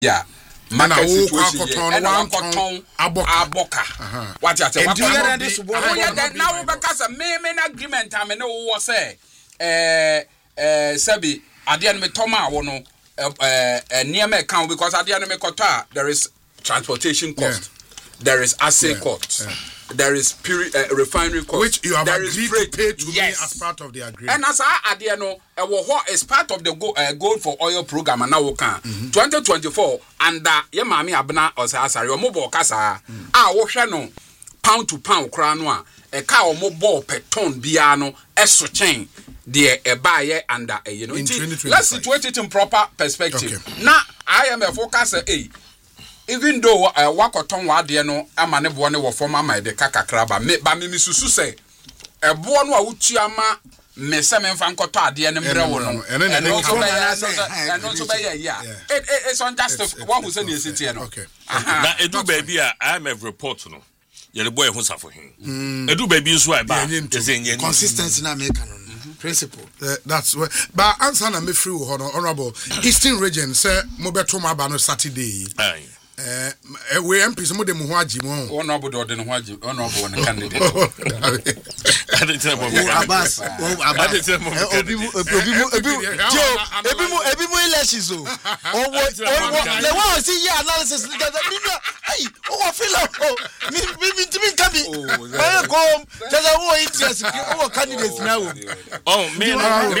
Yeah. Market situation. Aboka. What you say? Now because a main agreement I know was say Sebi adian me toma wono near me account because adian me kota there is transportation cost. There is assay cost. There is refinery cost. Which you have there agreed to pay to me as part of the agreement. And as I adiano is part of the gold for oil program and now we can 2024 and ye mami abna or asari or mobile kasa wo hwe no pound to pound kra no a ka o mobile per ton bia no eso chen de buy under you know let's situate it in proper perspective. Okay. Now IMF focus even though wakoton wa de no amane bo ne wo form ama de kakakra ba me misusu say ebo no a wutuama me se me mfa nkoto ade ne mbre wo no and also be yeah it's unjust one who say the city no okay na edu baby a IMF report no ye the boy hu safo hin edu baby nso ai ba consistency na make no principle that's where but answer na me free honorable Eastern region say mo beto ma ba no Saturday we MPs mo de mo ho agi mo honorable de no ho agi honorable ne candidate Abbas obi elections o le wa see your analysis hey o feel me can be where come just wo interest o candidates now me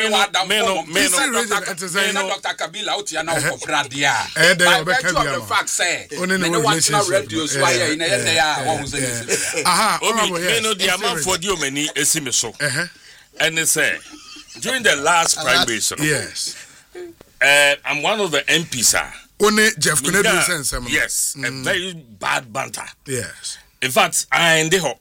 Dr. Kabila out here now for pradia by virtue of the fact say me no want to radio so why in there one who say me no the amount for the many esime so and they say during the last primaries yes I'm one of the MPs only Jeff Kennedy sense yes a very bad banter yes in fact I end the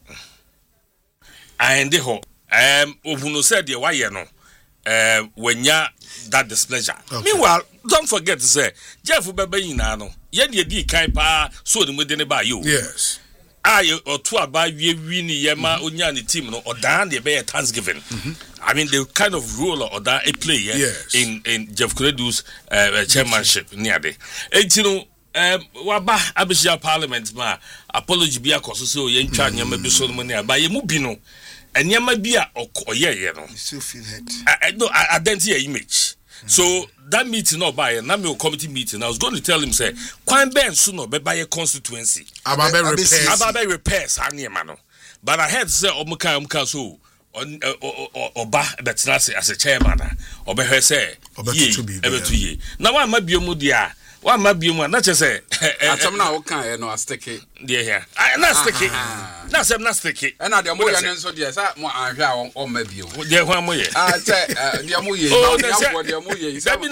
Ovuno said the why no when ya that displeasure. Okay. Meanwhile, don't forget to say Jeff Bebayina no ye di kan pa so the mede ne ba yo. Yes. Or two about we wini yema onya ne team no or down the be Thanksgiving. I mean the kind of role or that a play in Jeff Credu's chairmanship near there. Etino waba abishia parliament ma apology bi akoso so ye ntwa nyama bi so no ne ba ye mu bi no enyama bi a okoye no so feel hurt no identity image. So that meeting no by na me committee meeting I was going to tell him say kwan ben so no be buy constituency ababe repairs anema no but I had say omuka so oba betina as a chairman obe he say ebetu ye na wa ma biom dia wa ma biom na che say atam na wo kan no asteke dia here na steke na sem na steke na de mo ya nso dia sa mo anhwe a o ma biom dia ho amoye che dia mo ye dia mo ye say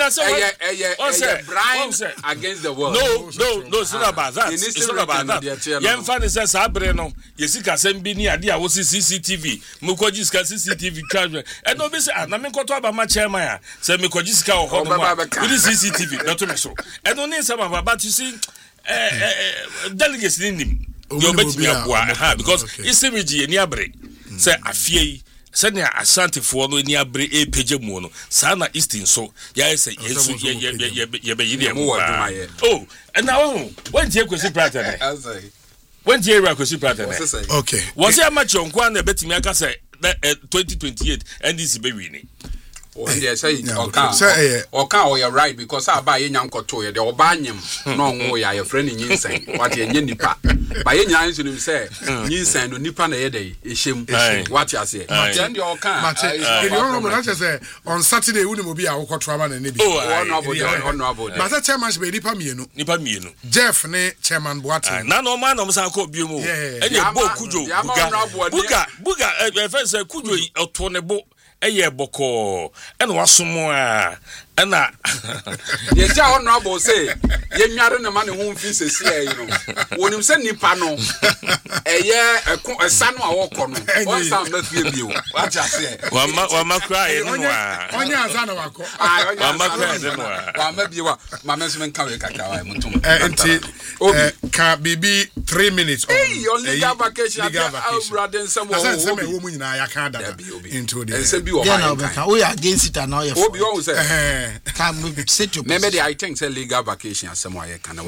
Brian against the world no it's not about that it's not about that yen fa ne say sabre no yesika sem bi ni ade a wo CCTV mo kwaji sika CCTV camera e no be say na me nkoto aba ma chairman a say me kwaji sika ho no with CCTV na to me so e no need some about you see delegates in him you bet me because it's image ni abre say afie say na asante fo no ni abre e page mu no sa na eastern so ya say yesu ye be yidi mu oh and now when je kwesi prata na when je ra kwesi prata na okay was ya match on kwa na betimi aka say 2028 NDC be wini they say okay you're right because I buy yan koto ye de oba anyem no nwo ya your friend nyinsen what ye nipa ba ye nyan so nim say nyinsen no nipa na ye dey ehyem what you say then the oka say on Saturday we no be a koto ama na nebi honorable but the chairman be nipa mienu Jeff ne chairman Boateng na no man no san ko biemu enye bo kujo buga first say kujo oto ne bo eye boko ena wasomo a ena ye ja honorable say ye nware ne ma ne ho mfi sesi ayi no wonim se nipa no eye esa no a wokọ no on sam na fie bio what you say wa ma cry no a onya asa na wakọ wa ma cry no a wa ma bi wa ma menso men kawe kakra wa mutum enti ka bibi 3 minutes on legal vacation brother nsem wo mu nyina ya ka da into the ensem bi wo ha we against it and now you obi won say Come sit to maybe I think say legal vacation as somewhere can